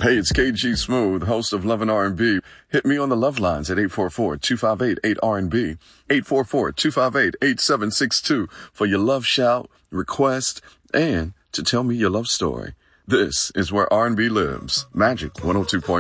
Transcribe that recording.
Hey, it's KG Smooth, host of Love and R&B. Hit me on the love lines at 844-258-8RNB, 844-258-8762 for your love shout, request, and to tell me your love story. This is where R&B lives. Magic 102.9.